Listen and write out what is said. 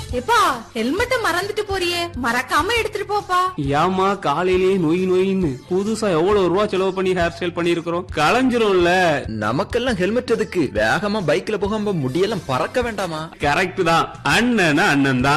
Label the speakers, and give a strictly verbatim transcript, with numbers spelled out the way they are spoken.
Speaker 1: எப்பா ஹெல்மெட்ட மறந்துட்டு போறியே, மறக்காம எடுத்துட்டு போப்பா.
Speaker 2: ஏமா காலையிலேயே நொய் நொயின்னு புதுசா எவ்வளவு ரூபா செலவு பண்ணி ஹேர் ஸ்டைல் பண்ணிருக்கிறோம், களைஞ்சிரும்ல.
Speaker 3: நமக்கெல்லாம் ஹெல்மெட் எதுக்கு? வேகமா பைக்ல போகாம முடியெல்லாம் பறக்க வேண்டாமா?
Speaker 2: கரெக்ட் தான், அண்ணன் அண்ணன் தான்.